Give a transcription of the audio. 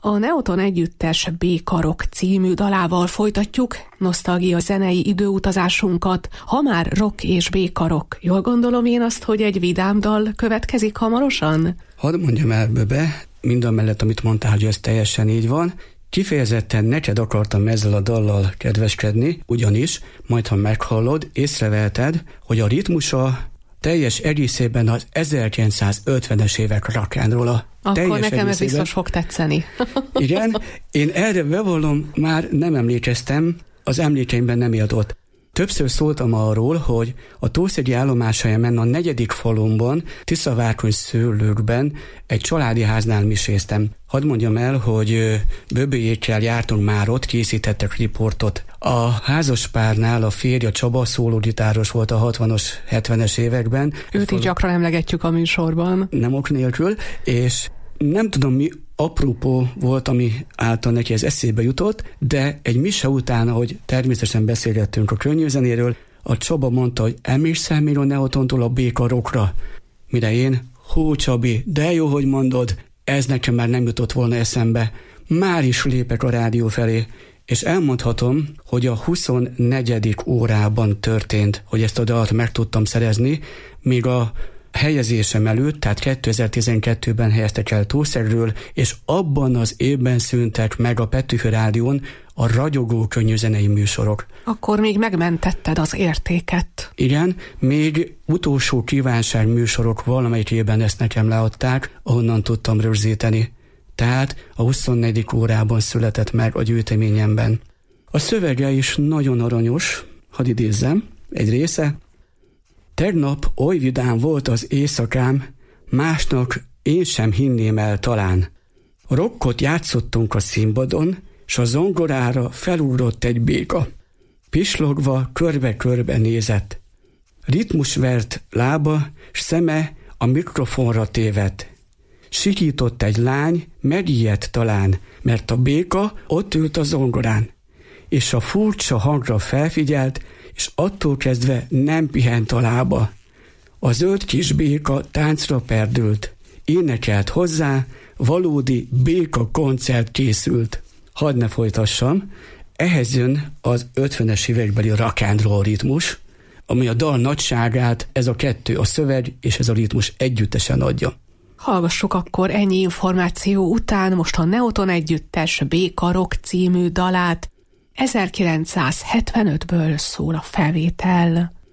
A Neoton együttes Béka Rock című dalával folytatjuk nosztalgia zenei időutazásunkat. Ha már rock és Béka Rock, jól gondolom én azt, hogy egy vidám dal következik hamarosan? Hadd mondjam el, Böbe, mindamellett, amit mondtál, hogy ez teljesen így van, kifejezetten neked akartam ezzel a dallal kedveskedni, ugyanis, majd ha meghallod, észreveheted, hogy a ritmusa teljes egészében az 1950-es évek rock and roll-a. Akkor nekem ez biztos fog tetszeni. Igen, én erre bevallom, már nem emlékeztem, az emlékeimben nem adott. Többször szóltam arról, hogy a Tószegi állomáshelyemen a 4. falumban, Tiszavákony szőlőkben egy családi háznál miséztem. Hadd mondjam el, hogy Böbélyékkel jártunk már ott, készítettek riportot. A házaspárnál a férje Csaba szólógitáros volt a 60-as, 70-es években. Őt így gyakran emlegetjük a műsorban. Nem ok nélkül, és nem tudom mi apropó volt, ami által neki ez eszébe jutott, de egy mise után, ahogy természetesen beszélgettünk a könnyűzenéről, a Csaba mondta, hogy emlékszel még a Neotontól a Béka Rockra? Mire én, hú Csabi, de jó, hogy mondod, ez nekem már nem jutott volna eszembe. Már is lépek a rádió felé, és elmondhatom, hogy a 24. órában történt, hogy ezt a dalt meg tudtam szerezni, míg a helyezésem előtt, tehát 2012-ben helyeztek el Tószegről, és abban az évben szűntek meg a Petőfi Rádión a ragyogó könnyűzenei műsorok. Akkor még megmentetted az értéket. Igen, még utolsó kívánság műsorok valamelyikében ezt nekem leadták, ahonnan tudtam rögzíteni. Tehát a 24. órában született meg a gyűjteményemben. A szövege is nagyon aranyos, hadd idézzem, egy része. Tegnap oly vidám volt az éjszakám, másnak én sem hinném el talán. Rokkot játszottunk a színpadon, s a zongorára felugrott egy béka. Pislogva körbe-körbe nézett. Ritmus vert lába, s szeme a mikrofonra tévedt. Sikított egy lány, megijedt talán, mert a béka ott ült a zongorán, és a furcsa hangra felfigyelt, és attól kezdve nem pihent a lába. A zöld kis béka táncra perdült, énekelt hozzá, valódi béka koncert készült. Hadd ne folytassam, ehhez jön az 50-es évekbeli rock and roll ritmus, ami a dal nagyságát, ez a kettő, a szöveg és ez a ritmus együttesen adja. Hallgassuk akkor ennyi információ után most a Neoton együttes Béka Rock című dalát. 1975-ből szól a felvétel.